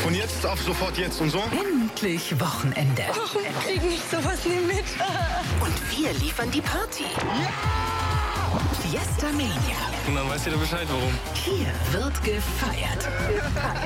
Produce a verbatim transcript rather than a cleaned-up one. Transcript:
Und jetzt auf sofort jetzt und so? Endlich Wochenende. Warum kriegen ich sowas nie mit? Und wir liefern die Party. Ja! Fiesta Mania. Und dann weißt du Bescheid, warum. Hier wird gefeiert.